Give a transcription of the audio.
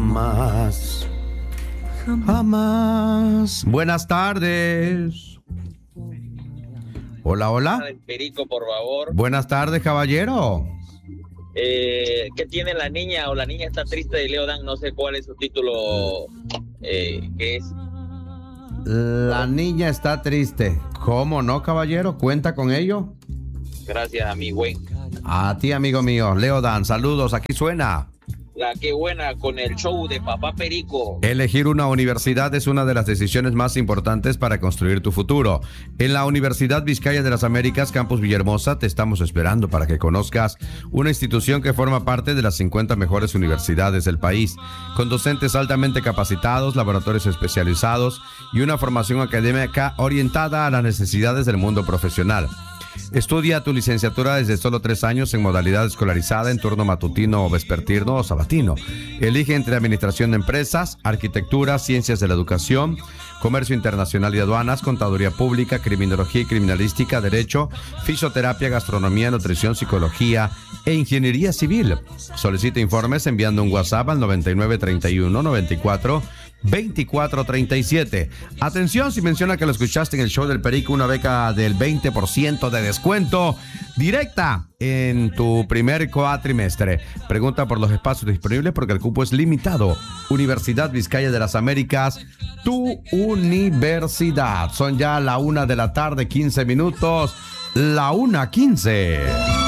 jamás, jamás. Buenas tardes. Hola, hola. Perico, por favor. Buenas tardes, caballero. ¿Qué tiene la niña? O la niña está triste de Leodan, no sé cuál es su título, ¿qué es? La niña está triste. ¿Cómo no, caballero? ¿Cuenta con ello? Gracias, amigo. A ti, amigo mío. Leodan, saludos. Aquí suena. La que buena con el show de Papá Perico. Elegir una universidad es una de las decisiones más importantes para construir tu futuro. En la Universidad Vizcaya de las Américas, Campus Villahermosa, te estamos esperando para que conozcas una institución que forma parte de las 50 mejores universidades del país, con docentes altamente capacitados, laboratorios especializados y una formación académica orientada a las necesidades del mundo profesional. Estudia tu licenciatura desde solo 3 años en modalidad escolarizada en turno matutino o vespertino o sabatino. Elige entre administración de empresas, arquitectura, ciencias de la educación, comercio internacional y aduanas, contaduría pública, criminología y criminalística, derecho, fisioterapia, gastronomía, nutrición, psicología e ingeniería civil. Solicita informes enviando un WhatsApp al 9931-94-2437. Atención, si menciona que lo escuchaste en el show del Perico, una beca del 20% de descuento directa en tu primer cuatrimestre. Pregunta por los espacios disponibles porque el cupo es limitado. Universidad Vizcaya de las Américas, tu universidad. Son ya la 1 de la tarde, 15 minutos. La 1:15.